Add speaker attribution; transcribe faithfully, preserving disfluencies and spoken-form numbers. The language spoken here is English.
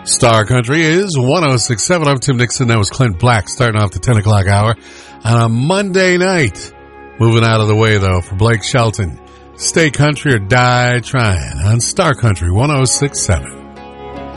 Speaker 1: Star Country is one oh six point seven. I'm Tim Nixon. That was Clint Black starting off the ten o'clock hour on a Monday night. Moving out of the way, though, for Blake Shelton. Stay country or die trying on Star Country one oh six point seven.